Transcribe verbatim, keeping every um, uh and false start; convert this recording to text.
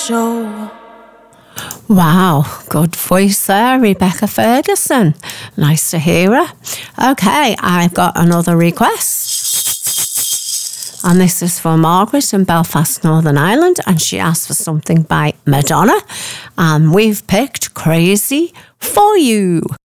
show. Wow, good voice there, Rebecca Ferguson. Nice to hear her. Okay, I've got another request. And this is for Margaret in Belfast, Northern Ireland. And she asked for something by Madonna. And we've picked Crazy for You.